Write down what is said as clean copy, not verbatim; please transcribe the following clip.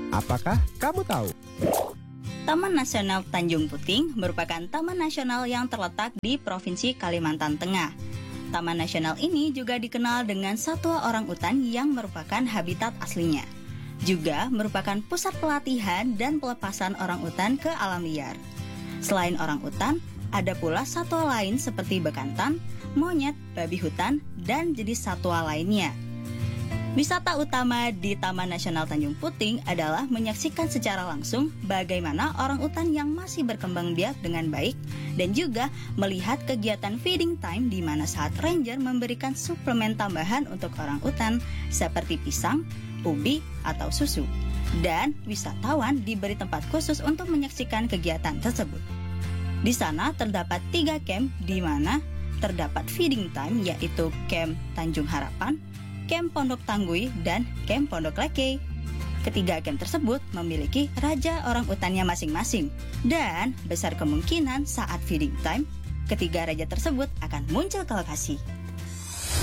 Apakah kamu tahu? Taman Nasional Tanjung Puting merupakan taman nasional yang terletak di Provinsi Kalimantan Tengah. Taman nasional ini juga dikenal dengan satwa orangutan yang merupakan habitat aslinya. Juga merupakan pusat pelatihan dan pelepasan orangutan ke alam liar. Selain orangutan, ada pula satwa lain seperti bekantan, monyet, babi hutan, dan jenis satwa lainnya. Wisata utama di Taman Nasional Tanjung Puting adalah menyaksikan secara langsung bagaimana orangutan yang masih berkembang biak dengan baik dan juga melihat kegiatan feeding time di mana saat ranger memberikan suplemen tambahan untuk orangutan seperti pisang, ubi, atau susu. Dan wisatawan diberi tempat khusus untuk menyaksikan kegiatan tersebut. Di sana terdapat 3 camp di mana terdapat feeding time yaitu Camp Tanjung Harapan, Camp Pondok Tanggui, dan Camp Pondok Leke. Ketiga camp tersebut memiliki raja orangutannya masing-masing. Dan besar kemungkinan saat feeding time, ketiga raja tersebut akan muncul ke lokasi.